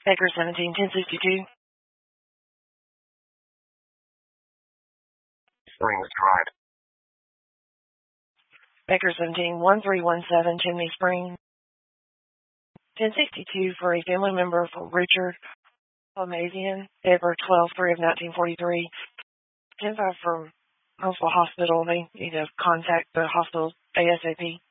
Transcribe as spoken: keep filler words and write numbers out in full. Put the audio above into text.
Baker seventeen, ten sixty-two. Springs Drive. Baker seventeen, one three one seven, Chimney Springs. ten sixty-two for a family member for Richard Palmazian, February twelfth, three of nineteen forty-three. ten five for Huntsville Hospital. They need to contact the hospital ASAP.